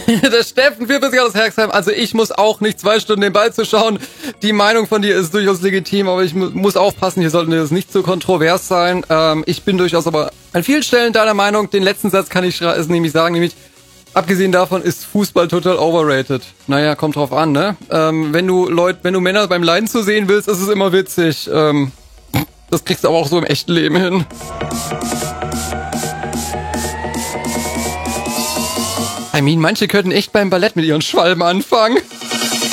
Der Steffen, 44 aus Herxheim. Also ich muss auch nicht 2 Stunden den Ball zu schauen. Die Meinung von dir ist durchaus legitim, aber ich muss aufpassen, hier sollte das nicht zu kontrovers sein. Ich bin durchaus aber an vielen Stellen deiner Meinung. Den letzten Satz kann ich nämlich sagen, abgesehen davon ist Fußball total overrated. Naja, kommt drauf an, ne? Wenn du Männer beim Leiden zu sehen willst, ist es immer witzig. Das kriegst du aber auch so im echten Leben hin. Manche könnten echt beim Ballett mit ihren Schwalben anfangen.